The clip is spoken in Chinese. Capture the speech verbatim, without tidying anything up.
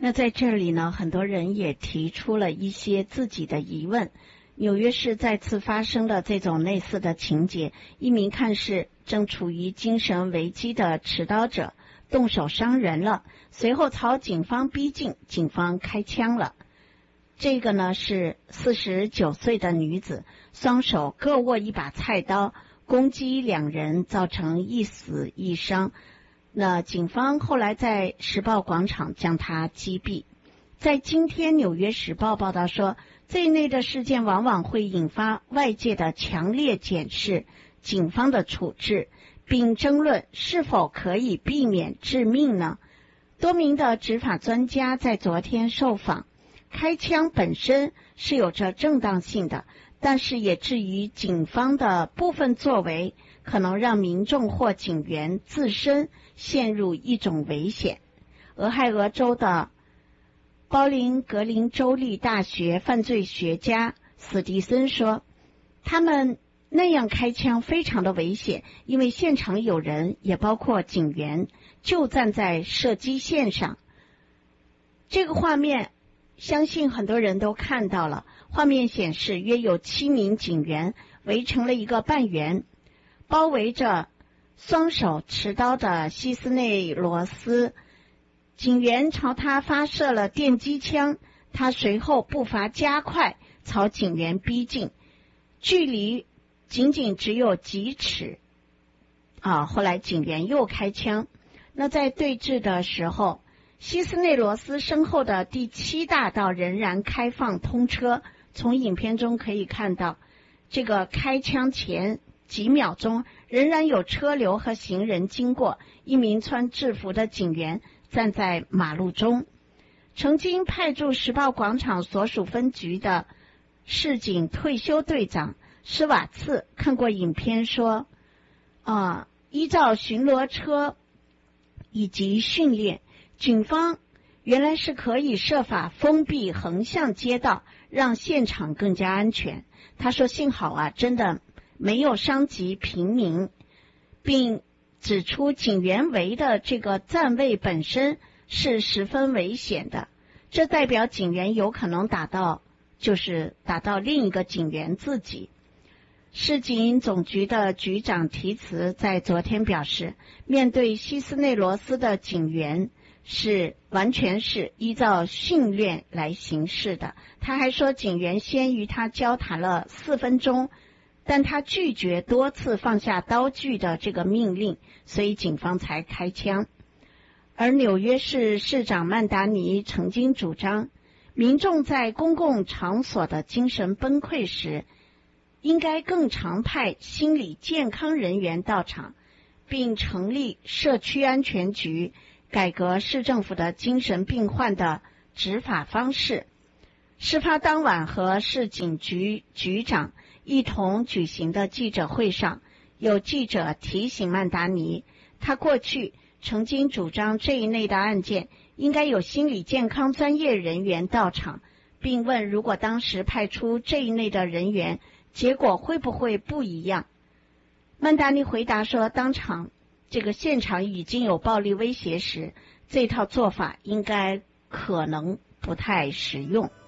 那在这里呢，很多人也提出了一些自己的疑问。纽约市再次发生了这种类似的情节，一名看似正处于精神危机的持刀者动手伤人了，随后朝警方逼近，警方开枪了。这个呢是四十九岁的女子，双手各握一把菜刀，攻击两人，造成一死一伤。那警方后来在时报广场将她击毙。在今天纽约时报报道说，这一类的事件往往会引发外界的强烈检视警方的处置，并争论是否可以避免致命呢？多名的执法专家在昨天受访，开枪本身是有着正当性的，但是也至于警方的部分作为可能让民众或警员自身陷入一种危险。俄亥俄州的包林格林州立大学犯罪学家史蒂森说，他们那样开枪非常的危险，因为现场有人，也包括警员，就站在射击线上。这个画面相信很多人都看到了，画面显示约有七名警员围成了一个半圆，包围着双手持刀的希斯内罗斯。警员朝他发射了电击枪，他随后步伐加快，朝警员逼近，距离仅仅只有几尺。啊，后来警员又开枪。那在对峙的时候，希斯内罗斯身后的第七大道仍然开放通车。从影片中可以看到，这个开枪前几秒钟仍然有车流和行人经过，一名穿制服的警员站在马路中。曾经派驻时报广场所属分局的市警退休队长施瓦茨看过影片说，啊，依照巡逻车以及训练，警方原来是可以设法封闭横向街道，让现场更加安全。他说幸好啊，真的没有伤及平民，并指出警员围的这个站位本身是十分危险的，这代表警员有可能打到就是打到另一个警员自己。市警总局的局长提茨在昨天表示，面对希斯内罗斯的警员是完全是依照训练来行事的。他还说，警员先与他交谈了四分钟，但他拒绝多次放下刀具的这个命令，所以警方才开枪。而纽约市市长曼达尼曾经主张，民众在公共场所的精神崩溃时，应该更常派心理健康人员到场，并成立社区安全局，改革市政府的精神病患的执法方式。事发当晚和市警局局长一同举行的记者会上，有记者提醒曼达尼，他过去曾经主张这一类的案件应该有心理健康专业人员到场，并问如果当时派出这一类的人员，结果会不会不一样？曼达尼回答说，当场这个现场已经有暴力威胁时，这套做法应该可能不太实用。